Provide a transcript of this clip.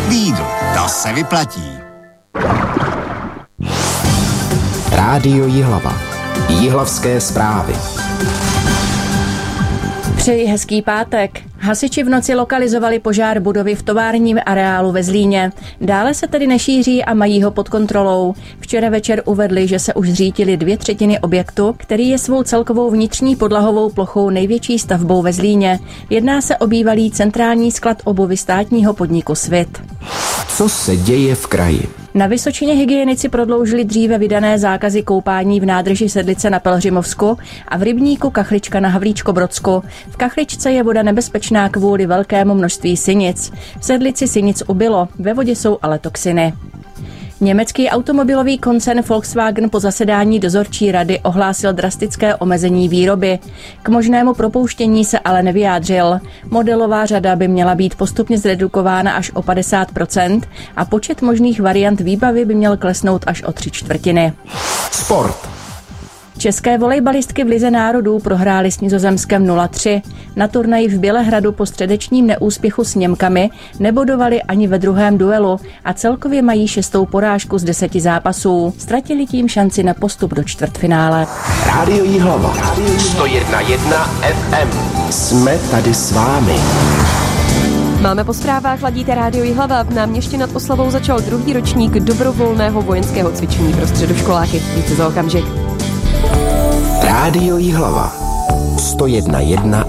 Lidl, to se vyplatí. Rádio Jihlava. Jihlavské zprávy. Přeji hezký pátek. Hasiči v noci lokalizovali požár budovy v továrním areálu ve Zlíně. Dále se tedy nešíří a mají ho pod kontrolou. Včera večer uvedli, že se už zřítily 2/3 objektu, který je svou celkovou vnitřní podlahovou plochou největší stavbou ve Zlíně. Jedná se o bývalý centrální sklad obuvy státního podniku Svit. Co se děje v kraji? Na Vysočině hygienici prodloužili dříve vydané zákazy koupání v nádrži Sedlice na Pelhřimovsku a v rybníku Kachlička na Havlíčkobrodsku. V Kachličce je voda nebezpečná kvůli velkému množství sinic. V Sedlici sinic ubylo, ve vodě jsou ale toxiny. Německý automobilový koncern Volkswagen po zasedání dozorčí rady ohlásil drastické omezení výroby. K možnému propouštění se ale nevyjádřil. Modelová řada by měla být postupně zredukována až o 50% a počet možných variant výbavy by měl klesnout až o 3/4. Sport. České volejbalistky v Lize národů prohrály s Nizozemskem 0-3. Na turnaji v Bělehradu po středečním neúspěchu s Němkami nebodovali ani ve druhém duelu a celkově mají 6. porážku z 10 zápasů. Ztratili tím šanci na postup do čtvrtfinále. Rádio Jihlava. 101,1 FM. Jsme tady s vámi. Máme po zprávách, ladíte Rádio Jihlava. V Náměšti nad Oslavou začal 2. ročník dobrovolného vojenského cvičení pro středoškoláky. Více za okamžik. Rádio Jihlava. 101,1